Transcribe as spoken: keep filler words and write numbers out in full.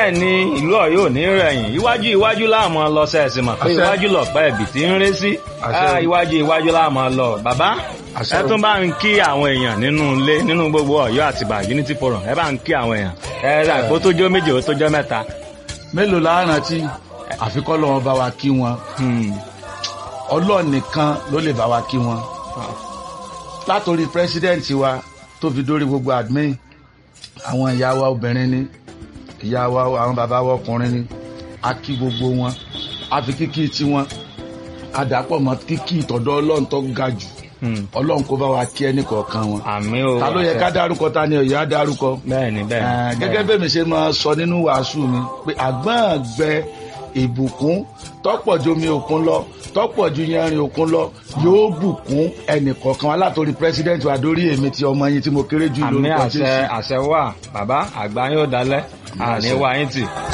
bẹ́ẹ̀ ni ìlú Ọ̀yọ́ ò ní rẹ̀yìn iwájú iwájú láàmú lọ sẹ́ẹ̀sì mọ̀ pé Àṣẹ. iwájú lọ̀pẹ́ ẹ̀bì tí ń ré sí Àṣẹ. Ah, iwájú iwájú láàmú lọ bàbá Àṣẹ. ẹ tún bá ń kí àwọn èèyàn nínú ilé nínú gbogbo Ọ̀yọ́ Àtìbà Unity Forum ẹ bá ń kí àwọn èèyàn ẹ rà kó tó jọ méje ó tó jọ mẹ́ta. mélòó la rántí àfikọ́ lọ́wọ́ bá wa kí wọn Hmm. Ọlọ́run nìkan ló lè bá wa kí wọn látòrí president wa tó fi dórí gbogbo admin àwọn ìyá wa obìnrin ni ìyá wa àwọn bàbá wa ọkùnrin ni a kí gbogbo wọn a fi kíkí tiwọn a dàpọ̀ mọ́ kíkí ìtọ̀dọ̀ Ọlọ́run tó ga jù Hmm. Ọlọ́run kó bá wa kí ẹnì kọ̀ọ̀kan wọn àmín o. ta ló yẹ ká dárúkọ ta ni ó yẹ á dárúkọ. bẹ́ẹ̀ni bẹ́ẹ̀ni. Eh, gẹ́gẹ́ bẹ́ẹ̀ mi ṣe máa sọ nínú wàásù mi pé àgbọ̀n gbẹ ìbùkún tọ́pọ̀ ju omi òkun lọ tọ́pọ̀ ju yanrìn òkun lọ yóò bùkún ẹnìkọ̀ọ̀kan wa látòrí pírẹsidẹ́ǹtì wa dórí èmi ti ọmọ yín tí mo kéré jù àmín lórúkọ àṣẹ Jésù. àṣẹ wà bàbá àgbà yóò dalẹ̀ àní wá yín tì.